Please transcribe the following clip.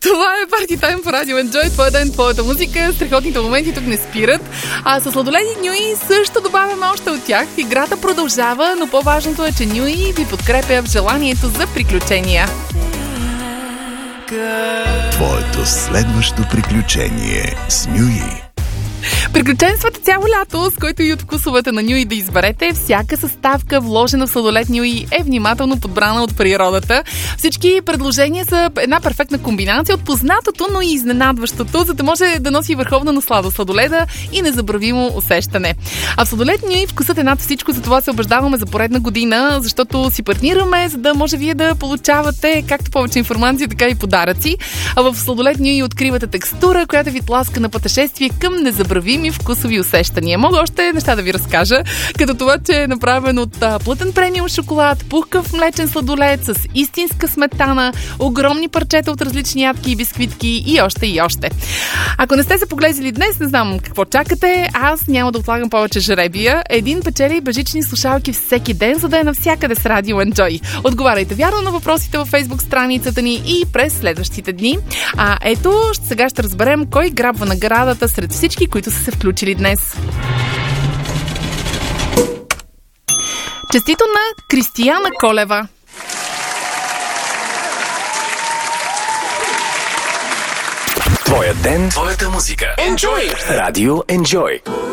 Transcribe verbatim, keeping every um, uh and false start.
Това е Party Time по Радио Enjoy. Твоя ден, твоята музика. Страхотните моменти тук не спират. А с сладоледи Нюи също добавяме още от тях. Играта продължава, но по-важното е, че Нюи ви подкрепя в желанието за приключения. Твоето следващо приключение с Нюи. Приключенствата цяло лято, с който и от вкусовете на Нюи да изберете. Всяка съставка, вложена в сладолед Нюи, е внимателно подбрана от природата. Всички предложения са една перфектна комбинация от познатото, но и изненадващото, за да може да носи върховна наслада сладоледа и незабравимо усещане. А в сладолед Нюи вкусът е над всичко, за това се убеждаваме за поредна година, защото си партнираме, за да може вие да получавате както повече информация, така и подаръци. А в сладолед Нюи откривате текстура, която ви тласка на пътешествие към незабравими вкусови усещания. Мога още неща да ви разкажа, като това, че е направен от а, плътен премиум шоколад, пухкав млечен сладолед с истинска сметана, огромни парчета от различни ядки и бисквитки и още и още. Ако не сте се поглезили днес, не знам какво чакате, аз няма да отлагам повече жеребия. Един печели бежични слушалки всеки ден, за да е навсякъде с Радио Enjoy. Отговаряйте вярно на въпросите във Facebook страницата ни и през следващите дни. А ето, сега ще разберем кой грабва наградата сред всички, които са се включили днес. Честито на Кристияна Колева. Твоя ден, твоята музика. Enjoy! Радио Enjoy.